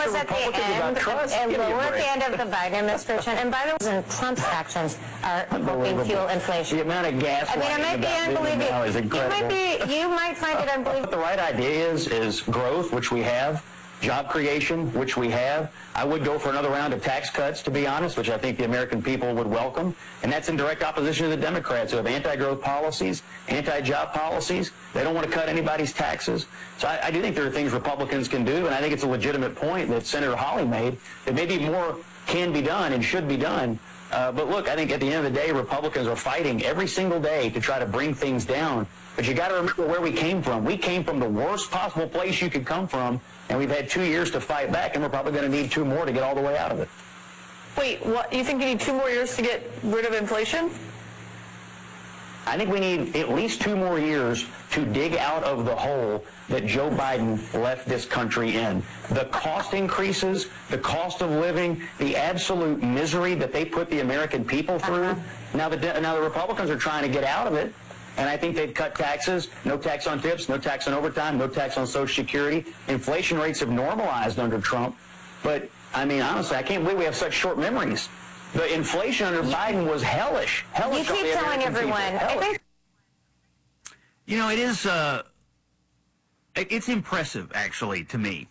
was at the end, and lower at the end of the Biden administration. And by the way, Trump's actions are helping fuel inflation. The amount of gas. I mean, it might be unbelievable. You might find it unbelievable. What the right idea is growth, which we have, job creation, which we have. I would go for another round of tax cuts, to be honest, which I think the American people would welcome. And that's in direct opposition to the Democrats who have anti-growth policies, anti-job policies. They don't want to cut anybody's taxes. So I do think there are things Republicans can do, and I think it's a legitimate point that Senator Hawley made, that maybe more can be done and should be done. But look, I think at the end of the day, Republicans are fighting every single day to try to bring things down. But you got to remember where we came from. We came from the worst possible place you could come from, and we've had 2 years to fight back, and we're probably going to need 2 more to get all the way out of it. Wait, what? You think you need 2 more years to get rid of inflation? I think we need at least 2 more years to dig out of the hole that Joe Biden left this country in. The cost increases, the cost of living, the absolute misery that they put the American people through. Now the Republicans are trying to get out of it. And I think they've cut taxes, no tax on tips, no tax on overtime, no tax on Social Security. Inflation rates have normalized under Trump. But, I mean, honestly, I can't believe we have such short memories. The inflation under Biden was hellish. You keep telling everyone. You know, it is, it's impressive, actually, to me,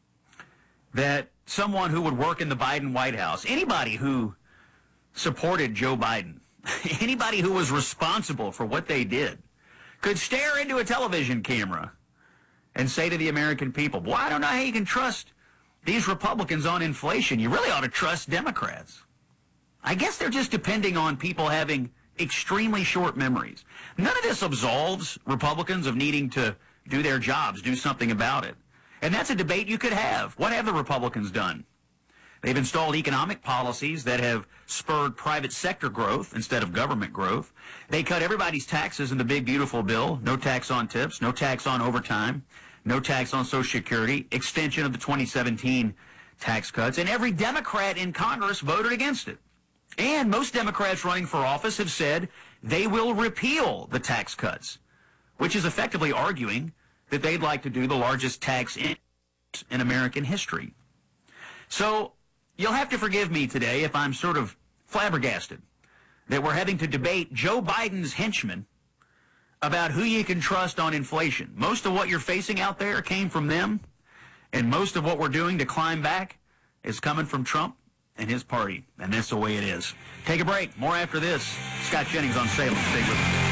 that someone who would work in the Biden White House, anybody who supported Joe Biden, anybody who was responsible for what they did, could stare into a television camera and say to the American people, boy, I don't know how you can trust these Republicans on inflation. You really ought to trust Democrats. I guess they're just depending on people having extremely short memories. None of this absolves Republicans of needing to do their jobs, do something about it. And that's a debate you could have. What have the Republicans done? They've installed economic policies that have spurred private sector growth instead of government growth. They cut everybody's taxes in the big, beautiful bill. No tax on tips, no tax on overtime, no tax on Social Security, extension of the 2017 tax cuts. And every Democrat in Congress voted against it. And most Democrats running for office have said they will repeal the tax cuts, which is effectively arguing that they'd like to do the largest tax in American history. So you'll have to forgive me today if I'm sort of flabbergasted that we're having to debate Joe Biden's henchmen about who you can trust on inflation. Most of what you're facing out there came from them, and most of what we're doing to climb back is coming from Trump and his party, and that's the way it is. Take a break. More after this. Scott Jennings on Salem. Stay with us.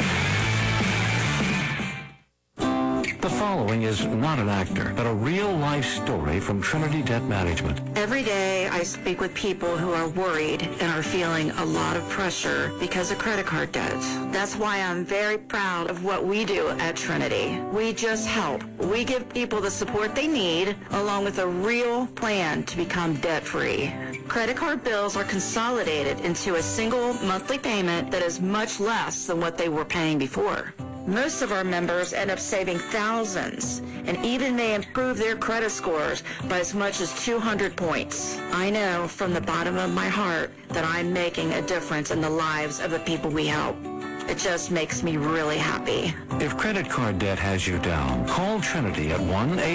The following is not an actor, but a real-life story from Trinity Debt Management. Every day I speak with people who are worried and are feeling a lot of pressure because of credit card debt. That's why I'm very proud of what we do at Trinity. We just help. We give people the support they need, along with a real plan to become debt-free. Credit card bills are consolidated into a single monthly payment that is much less than what they were paying before. Most of our members end up saving thousands and even may improve their credit scores by as much as 200 points. I know from the bottom of my heart that I'm making a difference in the lives of the people we help. It just makes me really happy. If credit card debt has you down, call Trinity at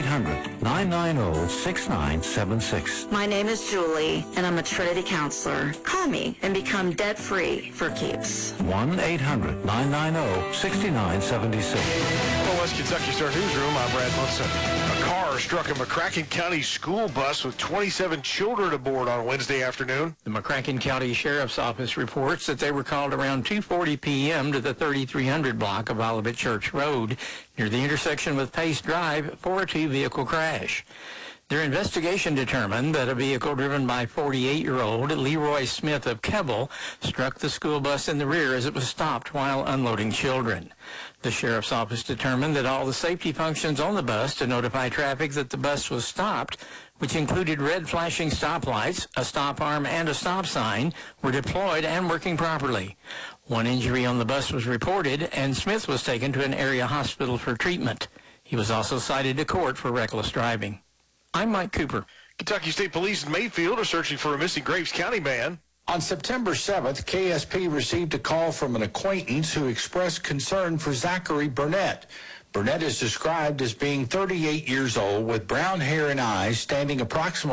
1-800-990-6976. My name is Julie, and I'm a Trinity counselor. Call me and become debt-free for keeps. 1-800-990-6976. Well, West Kentucky Star Newsroom, I'm Brad Munson. A car struck a McCracken County school bus with 27 children aboard on Wednesday afternoon. The McCracken County Sheriff's Office reports that they were called around 2:40 p.m. to the 3300 block of Olivet Church Road near the intersection with Pace Drive for a two-vehicle crash. Their investigation determined that a vehicle driven by 48-year-old Leroy Smith of Keble struck the school bus in the rear as it was stopped while unloading children. The Sheriff's Office determined that all the safety functions on the bus to notify traffic that the bus was stopped, which included red flashing stoplights, a stop arm, and a stop sign, were deployed and working properly. One injury on the bus was reported, and Smith was taken to an area hospital for treatment. He was also cited to court for reckless driving. I'm Mike Cooper. Kentucky State Police in Mayfield are searching for a missing Graves County man. On September 7th, KSP received a call from an acquaintance who expressed concern for Zachary Burnett. Burnett is described as being 38 years old with brown hair and eyes, standing approximately